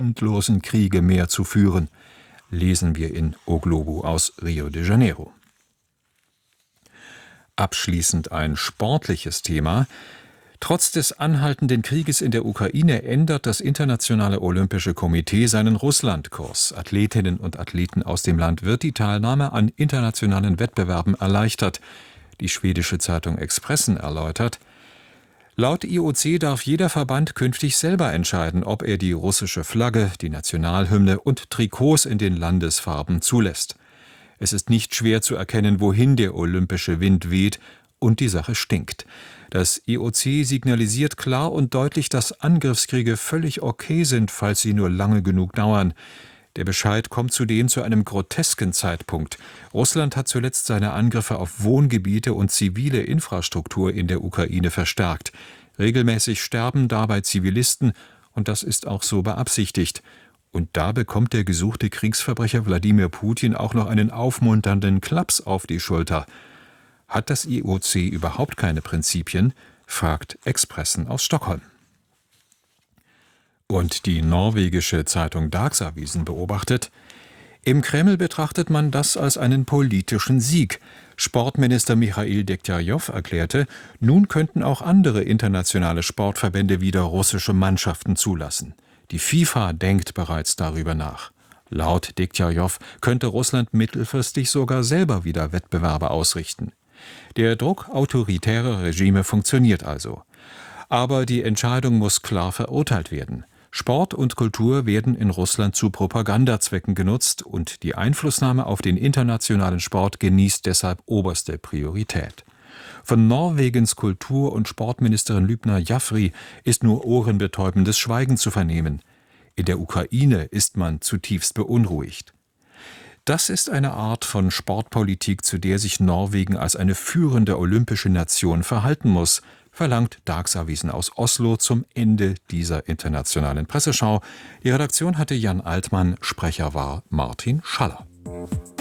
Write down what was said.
endlosen Kriege mehr zu führen, lesen wir in O Globo aus Rio de Janeiro. Abschließend ein sportliches Thema. Trotz des anhaltenden Krieges in der Ukraine ändert das Internationale Olympische Komitee seinen Russlandkurs. Athletinnen und Athleten aus dem Land wird die Teilnahme an internationalen Wettbewerben erleichtert. Die schwedische Zeitung Expressen erläutert: Laut IOC darf jeder Verband künftig selber entscheiden, ob er die russische Flagge, die Nationalhymne und Trikots in den Landesfarben zulässt. Es ist nicht schwer zu erkennen, wohin der olympische Wind weht, und die Sache stinkt. Das IOC signalisiert klar und deutlich, dass Angriffskriege völlig okay sind, falls sie nur lange genug dauern. Der Bescheid kommt zudem zu einem grotesken Zeitpunkt. Russland hat zuletzt seine Angriffe auf Wohngebiete und zivile Infrastruktur in der Ukraine verstärkt. Regelmäßig sterben dabei Zivilisten, und das ist auch so beabsichtigt. Und da bekommt der gesuchte Kriegsverbrecher Wladimir Putin auch noch einen aufmunternden Klaps auf die Schulter. Hat das IOC überhaupt keine Prinzipien? Fragt Expressen aus Stockholm. Und die norwegische Zeitung Dagsavisen beobachtet: Im Kreml betrachtet man das als einen politischen Sieg. Sportminister Michail Degtyaryov erklärte, nun könnten auch andere internationale Sportverbände wieder russische Mannschaften zulassen. Die FIFA denkt bereits darüber nach. Laut Degtyaryov könnte Russland mittelfristig sogar selber wieder Wettbewerbe ausrichten. Der Druck autoritärer Regime funktioniert also. Aber die Entscheidung muss klar verurteilt werden. Sport und Kultur werden in Russland zu Propagandazwecken genutzt, und die Einflussnahme auf den internationalen Sport genießt deshalb oberste Priorität. Von Norwegens Kultur- und Sportministerin Lubna Jafri ist nur ohrenbetäubendes Schweigen zu vernehmen. In der Ukraine ist man zutiefst beunruhigt. Das ist eine Art von Sportpolitik, zu der sich Norwegen als eine führende olympische Nation verhalten muss, verlangt Dagsavisen aus Oslo zum Ende dieser internationalen Presseschau. Die Redaktion hatte Jan Altmann, Sprecher war Martin Schaller.